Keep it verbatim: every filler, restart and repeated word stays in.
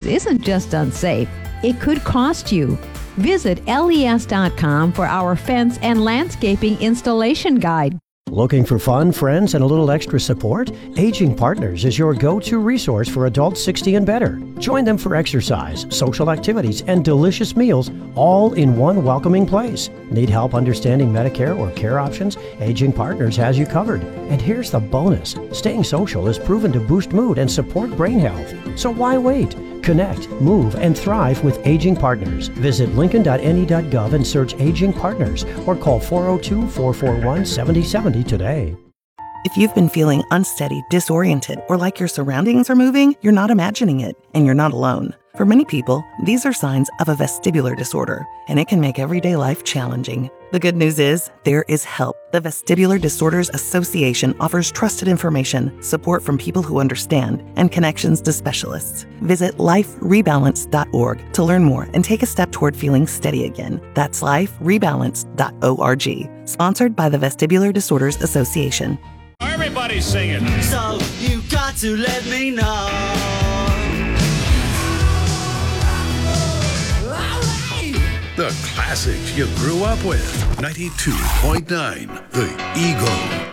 isn't just unsafe, it could cost you. Visit L E S dot com for our fence and landscaping installation guide. Looking for fun, friends, and a little extra support? Aging Partners is your go-to resource for adults sixty and better. Join them for exercise, social activities, and delicious meals, all in one welcoming place. Need help understanding Medicare or care options? Aging Partners has you covered. And here's the bonus. Staying social is proven to boost mood and support brain health. So why wait? Connect, move, and thrive with Aging Partners. Visit lincoln dot N E dot gov and search Aging Partners or call four oh two, four four one, seven oh seven oh today. If you've been feeling unsteady, disoriented, or like your surroundings are moving, you're not imagining it, and you're not alone. For many people, these are signs of a vestibular disorder, and it can make everyday life challenging. The good news is, there is help. The Vestibular Disorders Association offers trusted information, support from people who understand, and connections to specialists. Visit life rebalance dot org to learn more and take a step toward feeling steady again. That's life rebalance dot org. Sponsored by the Vestibular Disorders Association. Everybody's singing. So you got to let me know. The classics you grew up with. ninety-two point nine The Eagle.